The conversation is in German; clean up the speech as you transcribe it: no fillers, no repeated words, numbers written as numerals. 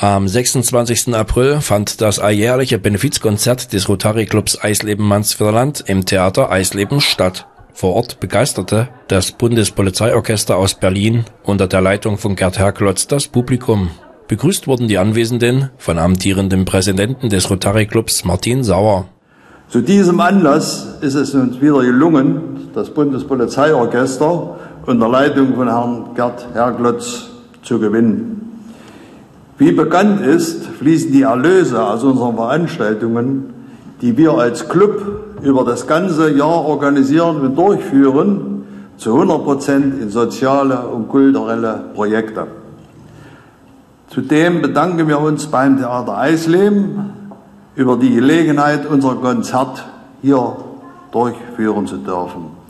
Am 26. April fand das alljährliche Benefizkonzert des Rotary Clubs Eisleben Mansfjord im Theater Eisleben statt. Vor Ort begeisterte das Bundespolizeiorchester aus Berlin unter der Leitung von Gerd Herklotz das Publikum. Begrüßt wurden die Anwesenden von amtierendem Präsidenten des Rotary Clubs Martin Sauer. Zu diesem Anlass ist es uns wieder gelungen, das Bundespolizeiorchester unter Leitung von Herrn Gerd Herklotz zu gewinnen. Wie bekannt ist, fließen die Erlöse aus unseren Veranstaltungen, die wir als Club über das ganze Jahr organisieren und durchführen, zu 100% in soziale und kulturelle Projekte. Zudem bedanken wir uns beim Theater Eisleben über die Gelegenheit, unser Konzert hier durchführen zu dürfen.